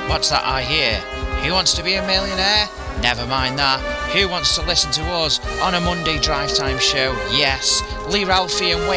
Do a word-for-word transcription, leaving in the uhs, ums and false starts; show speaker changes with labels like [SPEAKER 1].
[SPEAKER 1] What's that I hear? Who wants to be a millionaire? Never mind that. Who wants to listen to us on a Monday drive time show? Yes, Lee Ralphie and Wayne